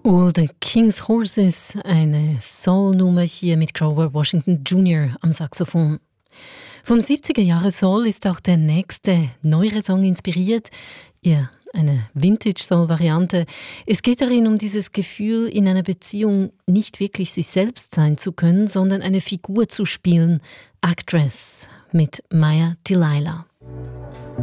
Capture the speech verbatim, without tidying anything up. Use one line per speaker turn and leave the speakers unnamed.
All the King's Horses, eine Soul-Nummer hier mit Grover Washington Junior am Saxophon. Vom siebziger Jahre Soul ist auch der nächste neuere Song inspiriert. Ja, eine Vintage-Soul-Variante. Es geht darin um dieses Gefühl, in einer Beziehung nicht wirklich sich selbst sein zu können, sondern eine Figur zu spielen. Actress mit Maya Delilah.